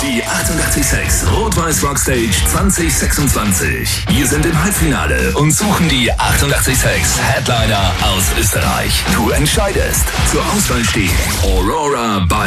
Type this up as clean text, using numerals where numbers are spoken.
Die 886 Rot-Weiß Rockstage 2026. Wir sind im Halbfinale und suchen die 886 Headliner aus Österreich. Du entscheidest. Zur Auswahl stehen Aurora by